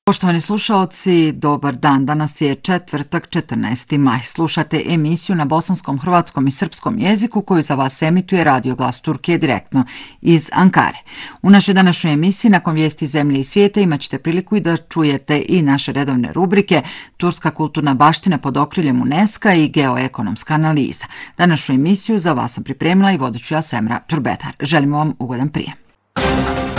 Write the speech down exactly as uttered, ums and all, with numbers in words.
Poštovani slušaoci, dobar dan. Danas je četvrtak, četrnaesti maj. Slušate emisiju na bosanskom, hrvatskom i srpskom jeziku koju za vas emituje Radio Glas Turkije direktno iz Ankare. U našoj današnjoj emisiji nakon vijesti zemlje i svijeta imat ćete priliku i da čujete i naše redovne rubrike Turska kulturna baština pod okriljem UNESCO i geoekonomska analiza. Današnju emisiju za vas sam pripremila i vodit ću ja Semra Turbetar. Želimo vam ugodan prijem.